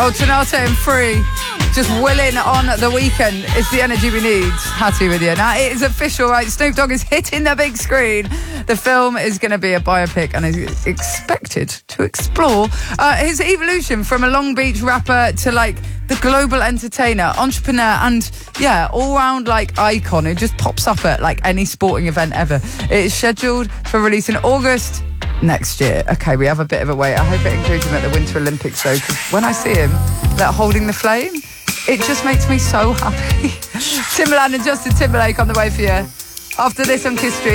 Oh, Tonata and Free. Just willing on the weekend. It's the energy we need. Hattie with you. Now, it is official, right? Snoop Dogg is hitting the big screen. The film is going to be a biopic and is expected to explore his evolution from a Long Beach rapper to, like, the global entertainer, entrepreneur, and, yeah, all-round, like, icon who just pops up at, like, any sporting event ever. It is scheduled for release in August next year. Okay, we have a bit of a wait. I hope it includes him at the Winter Olympics, though, because when I see him, like, holding the flame, it just makes me so happy. Timbaland and Justin Timberlake on the way for you. After this on Kiss Street.